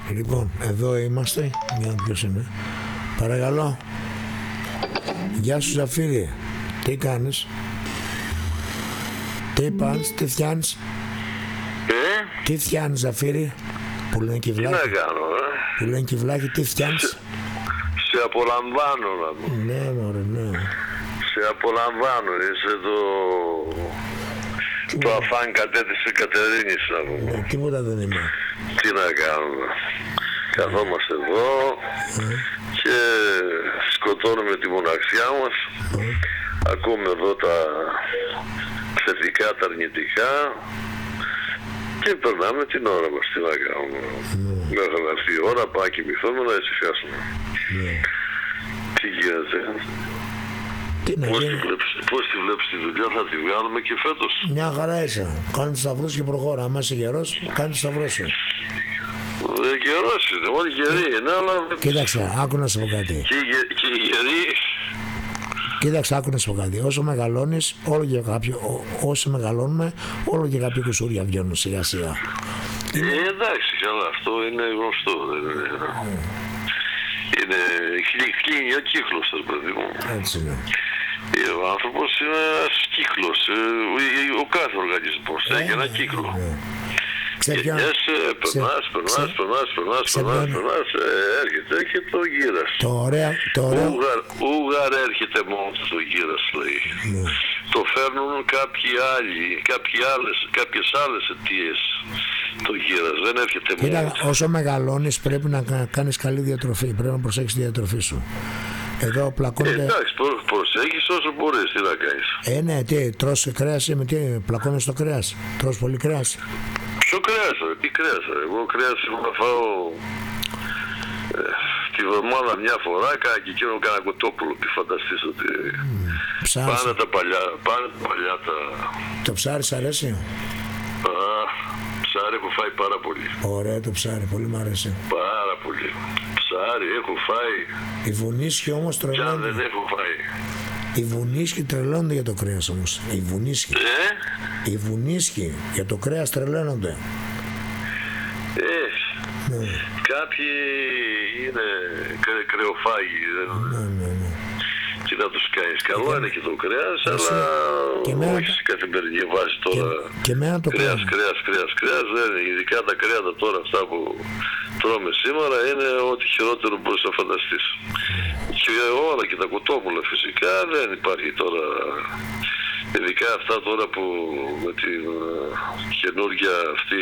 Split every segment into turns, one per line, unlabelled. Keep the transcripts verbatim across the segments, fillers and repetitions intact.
Λοιπόν, εδώ είμαστε. Για ποιος είναι. Παρακαλώ. Γεια σου Ζαφύρι. Τι κάνεις? Τι πας, τι φτιάνεις?
Ε?
Τι φτιάνεις Ζαφύρι? Που λένε κυβλάκι.
Τι να κάνω, ε?
Που λένε κυβλάκι, τι φτιάνεις?
Σε, σε απολαμβάνω να πω.
Ναι μωρέ, ναι.
Σε απολαμβάνω, είσαι το... Το αφάν κατέ της Κατερίνης να πούμε.
Ναι, τίποτα δεν είμαι.
Τι να κάνουμε. Καθόμαστε εδώ
Mm.
και σκοτώνουμε τη μοναξιά μας. Mm. Ακούμε εδώ τα θετικά, τα αρνητικά και περνάμε την ώρα μας. Τι να κάνουμε. Mm. Μέχρι να έρθει η ώρα, πάμε και κοιμηθούμε να ησυχάσουμε. Mm. Τι γίνεται. Πώς τη, βλέπεις, πώς τη βλέπεις τη δουλειά, θα τη βγάλουμε και φέτος?
Μια χαρά είσαι. Κάνει τους σταυρούς και προχώρα. Άμα είσαι γερός, κάνει τους σταυρούς σου.
Ε, γερός είναι, όλοι γεροί είναι, αλλά...
Κοίταξε, άκου να σου πω κάτι.
Και, και οι γεροί...
Κοίταξε, άκου να σου πω κάτι. Όσο μεγαλώνεις, όλο και κάποιο, ό, όσο μεγαλώνουμε, όλο και κάποια κουσούρια βγαίνουν σιγά σιγά.
Ε, εντάξει, καλά, αυτό είναι γνωστό. Είναι, mm. είναι κλείνει ο κύκλος, το παιδί μου.
Έτσι είναι.
Ο άνθρωπος είναι ένας κύκλος, ο κάθε οργανισμός ε, έχει ένα κύκλο. Ε, Γεννιέσαι, περνάς, περνάς, περνάς, περνάς, περνάς, περνάς, έρχεται και το γύρας.
Το ωραίο, το ωραίο.
Ούγαρ έρχεται μόνο το γύρας, λέει. Το φέρνουν κάποιοι άλλοι, κάποιοι άλλες, κάποιες άλλες αιτίες το γύρας, δεν έρχεται μόνο.
Κοίτα, όσο μεγαλώνεις πρέπει να κάνεις καλή διατροφή, πρέπει να προσέξεις τη διατροφή σου. Εδώ πλακώνεται...
Ε, εντάξει, προ, προσέχεις όσο μπορείς, τι να κάνεις.
Ε, ναι, τι, τρως κρέας ή με τι, πλακώνεις το κρέας, τρως πολύ κρέας.
Ποιο κρέας, ρε, τι κρέας, ρε, εγώ κρέας να φάω ε, τη βδομάδα μια φορά, κάνα και εκείνο κάνα κοτόπουλο, τι φανταστείς ότι mm, πάνε τα παλιά, πάνε τα παλιά τα...
Το ψάρι σ' αρέσει?
Α, ψάρι έχω φάει πάρα πολύ.
Ωραία το ψάρι, πολύ μ' αρέσει.
Πάρα πολύ. Ψάρι έχω φάει.
Οι βουνίσχοι όμως τρελαίνονται.
Κι αν δεν έχω φάει.
Οι βουνίσχοι τρελαίνονται για το κρέας όμως. Οι βουνίσχοι.
Ε?
Οι βουνίσχοι για το κρέας τρελαίνονται.
Ε,
ναι.
Κάποιοι είναι κρε, κρεοφάγοι.
Ναι, ναι, ναι.
Τι να τους κάνεις. Καλό και... είναι και το κρέας, Εσύ... αλλά
και
όχι σε καθημερινή βάση τώρα.
Και, και το
κρέας, κρέας, κρέας, κρέας, δεν είναι. Ειδικά τα κρέατα τώρα αυτά που τρώμε σήμερα είναι ό,τι χειρότερο μπορείς να φανταστείς. Και όλα και τα κοτόπουλα φυσικά δεν υπάρχει τώρα. Ειδικά αυτά τώρα που με την καινούργια αυτή,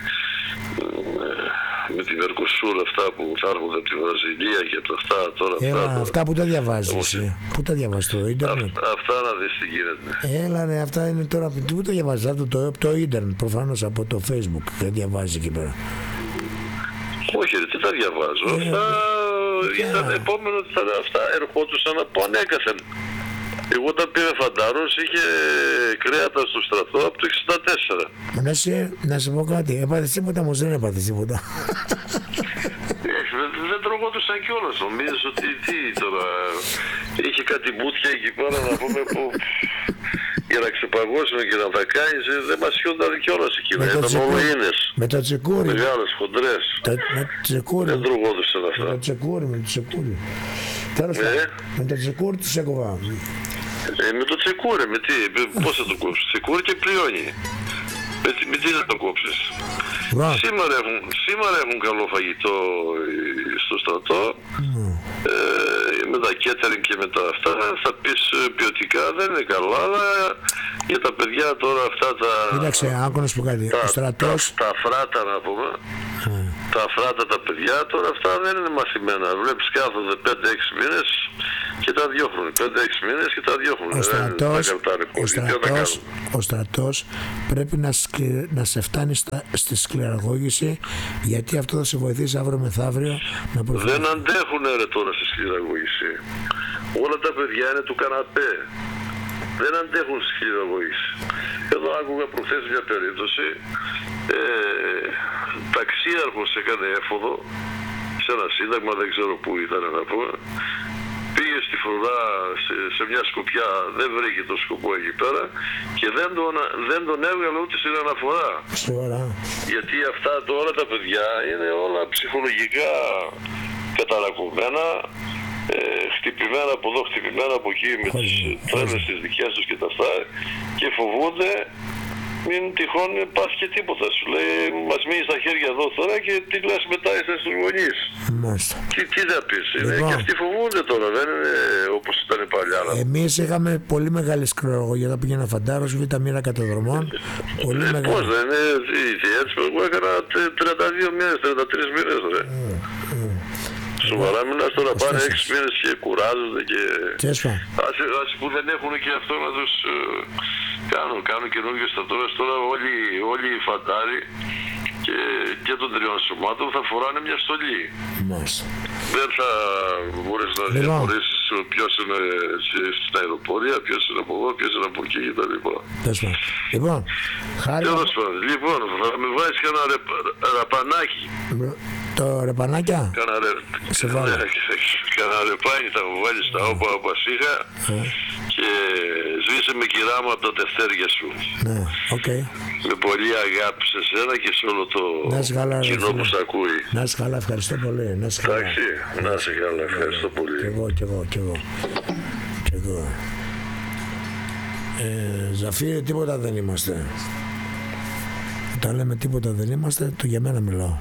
με τη Μερκοσούρ, αυτά που θα έρχονται από τη Βραζιλία και από αυτά τώρα.
Έλα,
αυτά,
αυτά που τα διαβάζεις εσύ. Πού τα διαβάζεις, το ίντερνετ?
Αυτά, αυτά να δεις τι γίνεται.
Έλα ρε, αυτά είναι τώρα, πού τα διαβάζεις, αυτό το, το ίντερνετ, προφανώς από το Facebook, δεν διαβάζεις εκεί πέρα.
Όχι ρε, τι τα διαβάζω, ε, αυτά yeah. ήταν επόμενο ότι θα, αυτά ερχόντουσαν από ανέκαθεν. Εγώ όταν πήρε φαντάρος είχε κρέατα στο στρατό από το εξήντα τέσσερα.
Να σε, να σε πω κάτι, έπαθες τίποτα όμως δεν έπαθες τίποτα.
δεν, δεν τρογόντουσαν κιόλας, νομίζεις ότι τι τώρα, είχε κάτι μπούτια εκεί πέρα να πούμε που για να ξεπαγώσουμε και να τα κάνεις, δεν μας χιόνταν κιόλας εκείνα, ήταν μολοίνες.
Με το τσεκούρι.
Μεγάλες, χοντρές.
Το, με το τσεκούρι.
Δεν τρογόντουσαν αυτά.
Με το τσεκούρι, με το τσεκούρι. Τέλος πάντων, ε? με το τσεκούρι τους έκοβα.
Ε, με το τσεκούρι, με τι, πώς θα το κόψεις, τσεκούρι και πλειώνει. Με, με τι θα το κόψεις. Σήμερα έχουν, σήμερα έχουν καλό φαγητό στο στρατό. Mm. Ε, με τα catering και με τα αυτά θα πεις ποιοτικά δεν είναι καλά, αλλά για τα παιδιά τώρα αυτά τα...
Κοίταξε, άκου να σου πω κάτι,
τα,
ο στρατός...
Τα, τα φράτα να πούμε, mm. τα φράτα τα παιδιά τώρα αυτά δεν είναι μαθημένα. Βλέπεις κάθονται πέντε έξι μήνες και τα διώχνουν, πέντε έξι μήνες και τα διώχνουν.
Ο στρατός,
ο
στρατός, ο στρατός πρέπει να, σκλη, να σε φτάνει στα, στη σκληραγώγηση, γιατί αυτό θα σε βοηθήσει αύριο μεθαύριο να προφέρει.
Δεν αντέχουν ρε τώρα στη σκληραγώγηση. Όλα τα παιδιά είναι του καναπέ. Δεν αντέχουν στη σκληραγώγηση. Εδώ άκουγα προχθές μια περίπτωση, ε, ταξίαρχος έκανε έφοδο σε ένα σύνταγμα, δεν ξέρω πού ήταν να πούμε. Πήγε τη φορά σε, σε μια σκοπιά, δεν βρήκε το σκοπό εκεί πέρα και δεν τον, δεν τον έβγαλε ούτε στην αναφορά.
Σοβαρά.
Γιατί αυτά τώρα τα παιδιά είναι όλα ψυχολογικά καταρακωμένα, ε, χτυπημένα από εδώ, χτυπημένα από εκεί με τις τρέλες τις δικές τους και τα αυτά και φοβούνται μην τυχόν πάθει και τίποτα. Σου λέει μας μείνει στα χέρια εδώ τώρα και τι λες μετά είστε στους γονείς.
Μάλιστα.
Τι, τι θα πεις, λοιπόν, και αυτοί φοβούνται τώρα, δεν είναι όπως ήταν παλιά.
Εμείς είχαμε πολύ μεγάλη σκληραγωγία, τα πήγαινα φαντάρος, β' μοίρα καταδρομών. Πολύ
ε,
μεγάλη.
Πώς δεν είναι, έτσι εγώ έκανα τριάντα δύο μήνες, τριάντα τρεις μήνες ρε. Mm, mm. Σοβαρά μιλάς τώρα, πάνε έξι μήνες και κουράζονται και... Άσοι, άσοι που δεν έχουν και αυτό να τους ε, κάνουν, κάνουν καινούργιες στατώρες τώρα όλοι, όλοι οι φαντάροι και, και των τριών σωμάτων θα φοράνε μια στολή. Μάλιστα. Δεν θα μπορείς να λοιπόν. διαχωρίσεις ποιος είναι στην αεροπορία, ποιος είναι από εδώ, ποιος είναι από εκεί κτλ.
Λοιπόν, χάρη...
Λοιπόν, θα με βάζεις κανένα ρεπ, ραπανάκι.
Το ρεπανάκια.
Κάνα ρε, ρεπάνι θα μου βάλεις τα όπα πασίχα και σβήσε με κυρά μου από τα τευτέρια σου.
Ναι, οκ.
Με πολύ αγάπη σε σένα και σε όλο το κοινό που σ' ακούει.
Να είσαι καλά, ευχαριστώ πολύ. Να είσαι καλά.
Εντάξει, να είσαι καλά, ευχαριστώ πολύ.
Κι εγώ, κι εγώ, κι εγώ. Κι εγώ. Ε, Ζαφύρη, τίποτα δεν είμαστε. Όταν λέμε τίποτα δεν είμαστε, το για μένα μιλάω.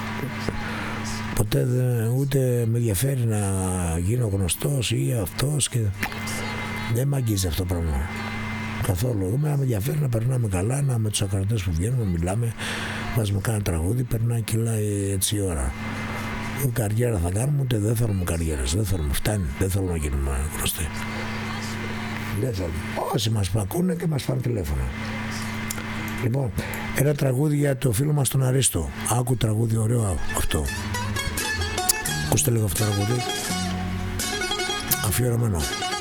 Ποτέ δεν, ούτε με ενδιαφέρει να γίνω γνωστός ή αυτός και δεν μ' αγγίζει αυτό το πράγμα καθόλου. Εγώ με ενδιαφέρει να περνάμε καλά, να με τους ακροατές που βγαίνουμε, μιλάμε, βάζουμε κάνα τραγούδι, περνάει, κυλάει έτσι η ώρα. Ούτε καριέρα θα κάνουμε, ούτε δεν θέλουμε καριέρας, δεν θέλουμε, φτάνει, δεν θέλουμε να γίνουμε γνωστοί. Δεν θέλουμε. Όσοι μας ακούνε και μας πάρουν τηλέφωνο. Λοιπόν, ένα τραγούδι για το φίλο μας τον Αρίστο. Άκου τραγούδι ωραίο αυτό. Ακούστε λίγο αυτό το τραγούδι. Αφιερωμένο.